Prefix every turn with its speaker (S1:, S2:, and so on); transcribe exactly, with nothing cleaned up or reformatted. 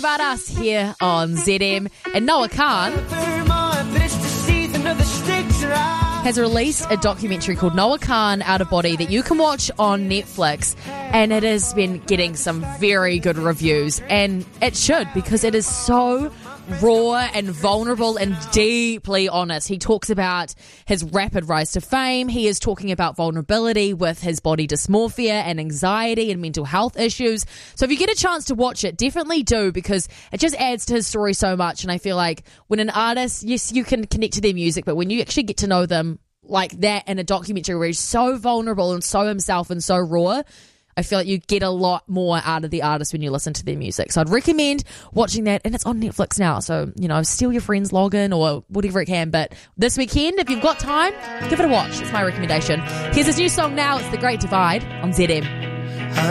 S1: About Us here on Z M. And Noah Khan has released a documentary called Noah Khan Out of Body that you can watch on Netflix, and it has been getting some very good reviews, and it should, because it is so raw and vulnerable and deeply honest. He talks about his rapid rise to fame. He is talking about vulnerability with his body dysmorphia and anxiety and mental health issues. So if you get a chance to watch it, definitely do, because it just adds to his story so much. And I feel like when an artist, yes, you can connect to their music, but when you actually get to know them like that in a documentary where he's so vulnerable and so himself and so raw, I feel like you get a lot more out of the artist when you listen to their music. So I'd recommend watching that, and it's on Netflix now. So, you know, steal your friend's login or whatever it can. But this weekend, if you've got time, give it a watch. It's my recommendation. Here's his new song now. It's The Great Divide on Z M.